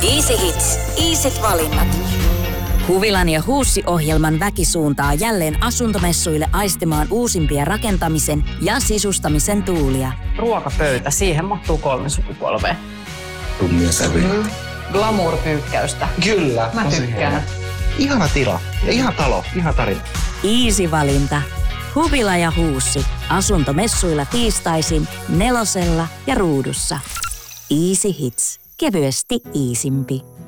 Easy Hits. Easyt valinnat. Huvilan ja Huussi-ohjelman väki suuntaa jälleen asuntomessuille aistimaan uusimpia rakentamisen ja sisustamisen tuulia. Ruokapöytä, siihen mahtuu 3 sukupolvea. Tummia sävyjä. Glamour-pyykkäystä. Kyllä. Mä tykkään. Ihana tila ja ihana talo, ihana tarina. Easy-valinta. Huvila ja Huussi. Asuntomessuilla tiistaisin 4 ja Ruudussa. Easy Hits. Kevyesti iisimpi.